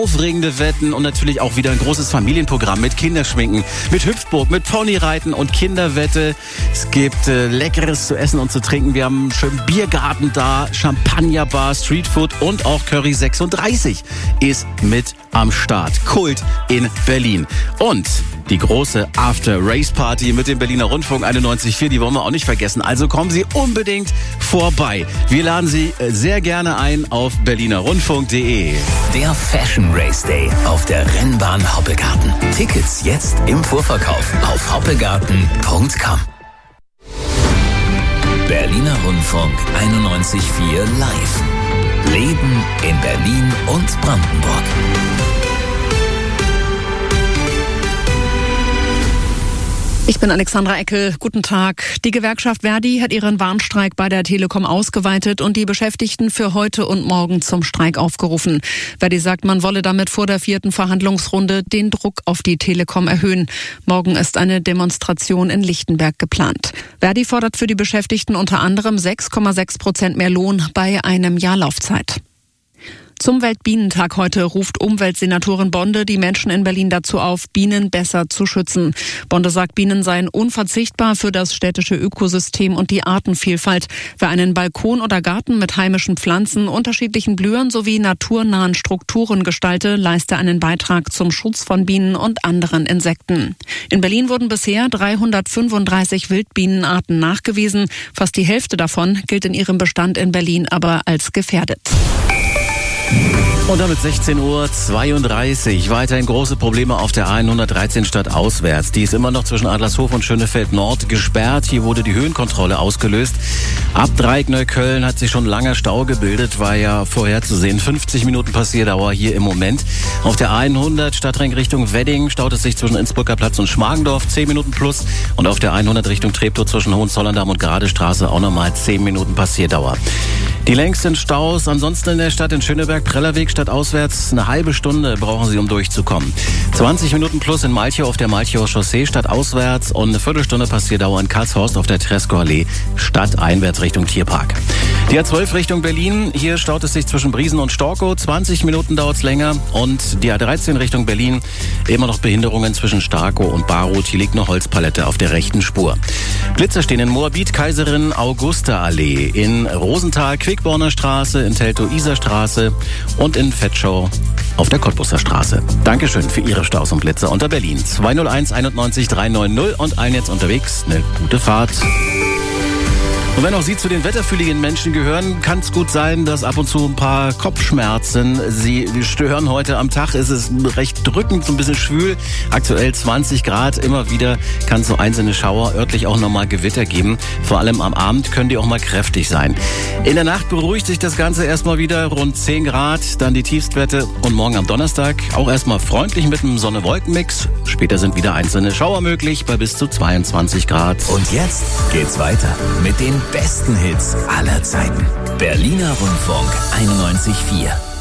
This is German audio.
aufregende Wetten und natürlich auch wieder ein großes Familienprogramm mit Kinderschminken, mit Hüpfburg, mit Ponyreiten und Kinderwette. Es gibt Leckeres zu essen und zu trinken. Wir haben einen schönen Biergarten da, Champagnerbar, Streetfood und auch Curry 36 ist mit am Start. Kult in Berlin. Und die große After-Race-Party mit dem Berliner Rundfunk 91.4, die wollen wir auch nicht vergessen. Also kommen Sie unbedingt vorbei. Wir laden Sie sehr gerne ein auf berlinerrundfunk.de. Der Fashion Race Day auf der Rennbahn Hoppegarten. Tickets jetzt im Vorverkauf auf hoppegarten.com. Berliner Rundfunk 91.4 Live. Leben in Berlin und Brandenburg. Ich bin Alexandra Eckel. Guten Tag. Die Gewerkschaft Verdi hat ihren Warnstreik bei der Telekom ausgeweitet und die Beschäftigten für heute und morgen zum Streik aufgerufen. Verdi sagt, man wolle damit vor der 4. Verhandlungsrunde den Druck auf die Telekom erhöhen. Morgen ist eine Demonstration in Lichtenberg geplant. Verdi fordert für die Beschäftigten unter anderem 6,6% mehr Lohn bei einem Jahr Laufzeit. Zum Weltbienentag heute ruft Umweltsenatorin Bonde die Menschen in Berlin dazu auf, Bienen besser zu schützen. Bonde sagt, Bienen seien unverzichtbar für das städtische Ökosystem und die Artenvielfalt. Wer einen Balkon oder Garten mit heimischen Pflanzen, unterschiedlichen Blühern sowie naturnahen Strukturen gestalte, leiste einen Beitrag zum Schutz von Bienen und anderen Insekten. In Berlin wurden bisher 335 Wildbienenarten nachgewiesen. Fast die Hälfte davon gilt in ihrem Bestand in Berlin aber als gefährdet. Und damit 16:32 Uhr. Weiterhin große Probleme auf der A113 stadtauswärts. Die ist immer noch zwischen Adlershof und Schönefeld Nord gesperrt. Hier wurde die Höhenkontrolle ausgelöst. Ab Dreieck-Neukölln hat sich schon langer Stau gebildet. War ja vorherzusehen. 50 Minuten Passierdauer hier im Moment. Auf der A100 Stadtring Richtung Wedding staut es sich zwischen Innsbrucker Platz und Schmargendorf. 10 Minuten plus. Und auf der 100 Richtung Treptow zwischen Hohenzollern-Damm und Gradestraße auch nochmal 10 Minuten Passierdauer. Die längsten Staus ansonsten in der Stadt in Schöneberg, Prellerweg, stadtauswärts. Eine halbe Stunde brauchen Sie, um durchzukommen. 20 Minuten plus in Malchow auf der Malchower Chaussee, stadtauswärts. Und eine Viertelstunde Passierdauer in Karlshorst auf der Treskower Allee, stadteinwärts Richtung Tierpark. Die A12 Richtung Berlin. Hier staut es sich zwischen Briesen und Storkow. 20 Minuten dauert es länger. Und die A13 Richtung Berlin. Immer noch Behinderungen zwischen Starkow und Baroth. Hier liegt eine Holzpalette auf der rechten Spur. Blitzer stehen in Moabit, Kaiserin Augusta Allee. In Rosenthal, Quickborner Straße, in Teltow-Isar-Straße und in Vetschau auf der Cottbusser Straße. Dankeschön für Ihre Staus und Blitzer unter Berlin. 201 91 390 und allen jetzt unterwegs eine gute Fahrt. Und wenn auch Sie zu den wetterfühligen Menschen gehören, kann es gut sein, dass ab und zu ein paar Kopfschmerzen Sie stören. Heute am Tag ist es recht drückend, so ein bisschen schwül. Aktuell 20 Grad. Immer wieder kann es so einzelne Schauer, örtlich auch nochmal Gewitter geben. Vor allem am Abend können die auch mal kräftig sein. In der Nacht beruhigt sich das Ganze erstmal wieder. Rund 10 Grad, dann die Tiefstwerte. Und morgen am Donnerstag auch erstmal freundlich mit einem Sonne-Wolken-Mix. Später sind wieder einzelne Schauer möglich bei bis zu 22 Grad. Und jetzt geht's weiter mit den besten Hits aller Zeiten. Berliner Rundfunk 91.4.